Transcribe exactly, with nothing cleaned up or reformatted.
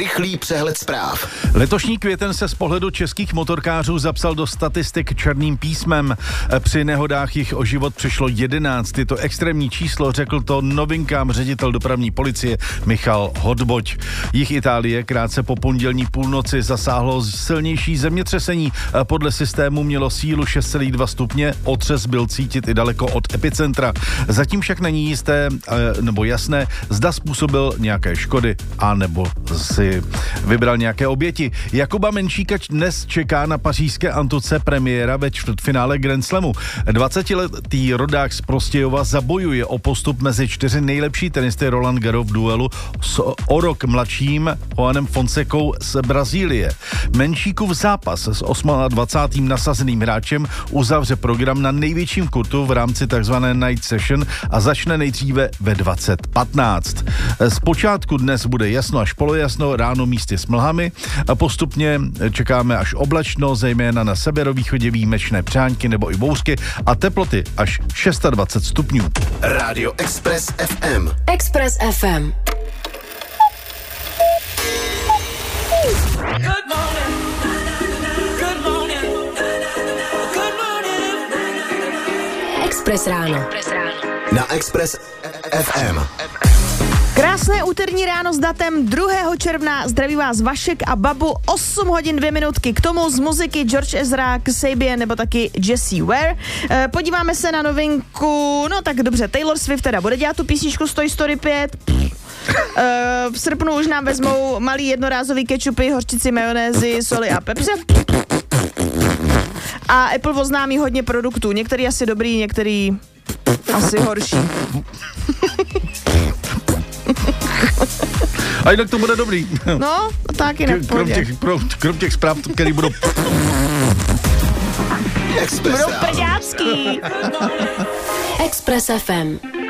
rychlý přehled zpráv. Letošní květen se z pohledu českých motorkářů zapsal do statistik černým písmem. Při nehodách jich o život přišlo jedenáct. Je to extrémní číslo, řekl to Novinkám ředitel dopravní policie Michal Hodboť. Jih Itálie krátce po pondělní půlnoci zasáhlo silnější zemětřesení. Podle systému mělo sílu šest celá dva stupně, otřes byl cítit i daleko od epicentra. Zatím však není jisté nebo jasné, zda způsobil nějaké škody a nebo si vybral nějaké oběti. Jakuba Menšíka dnes čeká na pařížské Antuce premiéra ve čtvrtfinále Grand Slamu. dvacetiletý rodák z Prostějova zabojuje o postup mezi čtyři nejlepší tenisty Roland Garros v duelu s o rok mladším Juanem Fonsecou z Brazílie. Menšíkův zápas s dvacátým osmým nasazeným hráčem uzavře program na největším kurtu v rámci takzvané Night Session a začne nejdříve ve dvacet patnáct. Zpočátku dnes bude jasno až polojasno, ráno místy s mlhami a postupně čekáme až oblačno, zejména na severovýchodě výjimečné přáňky nebo i bouřky a teploty až dvacet šest stupňů. Rádio Express ef em. Express ef em. Express ráno. Na Express ef em. Krásné úterní ráno s datem druhého června. Zdraví vás Vašek a Babu. osm hodin dvě minutky. K tomu z muziky George Ezra, Kasabian nebo taky Jessie Ware. E, podíváme se na novinku. No tak dobře, Taylor Swift teda bude dělat tu písničku z Toy Story pět. E, v srpnu už nám vezmou malý jednorázový kečupy, hořčici, majonézy, soli a pepře. A Apple oznámí hodně produktů. Některý asi dobrý, některý asi horší. A jinak to bude dobrý. No, tak jinak v krom těch, krom, krom těch zpráv, který budou... Express budou prďácký. Express ef em.